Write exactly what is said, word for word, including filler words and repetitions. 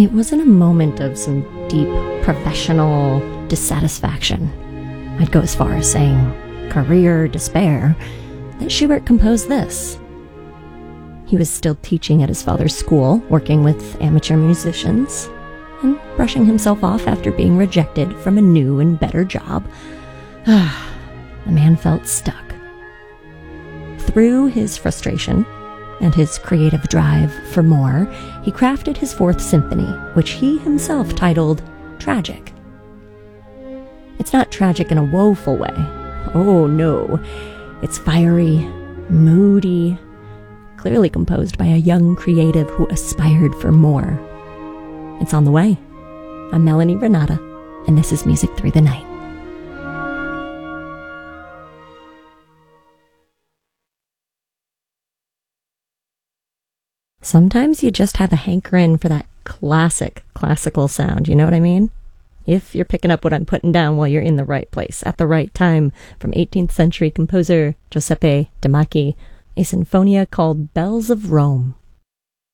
It was in a moment of some deep professional dissatisfaction, I'd go as far as saying career despair, that Schubert composed this. He was still teaching at his father's school, working with amateur musicians, and brushing himself off after being rejected from a new and better job. The man felt stuck. Through his frustration and his creative drive for more, he crafted his Fourth Symphony, which he himself titled Tragic. It's not tragic in a woeful way. Oh no. It's fiery, moody, clearly composed by a young creative who aspired for more. It's on the way. I'm Melanie Renata, and this is Music Through the Night. Sometimes you just have a hankering for that classic, classical sound, you know what I mean? If you're picking up what I'm putting down, well, you're in the right place, at the right time, from eighteenth century composer Giuseppe de' Macchi, a sinfonia called Bells of Rome.